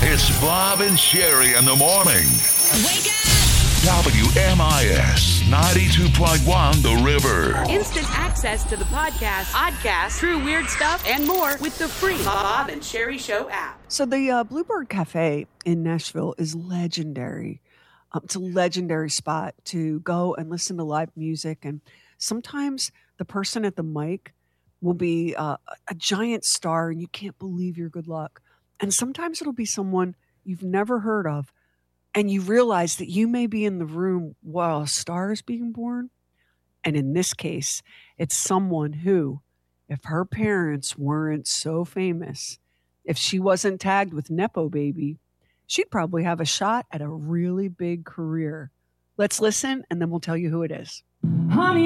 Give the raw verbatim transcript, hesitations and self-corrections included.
It's Bob and Sherry in the morning. Wake up! W M I S ninety-two point one The River. Instant access to the podcast, podcast, true weird stuff, and more with the free Bob and Sherry Show app. So the uh, Bluebird Cafe in Nashville is legendary. Um, it's a legendary spot to go and listen to live music. And sometimes the person at the mic will be uh, a giant star and you can't believe your good luck. And sometimes it'll be someone you've never heard of. And you realize that you may be in the room while a star is being born. And in this case, it's someone who, if her parents weren't so famous, if she wasn't tagged with Nepo Baby, she'd probably have a shot at a really big career. Let's listen, and then we'll tell you who it is. Honey.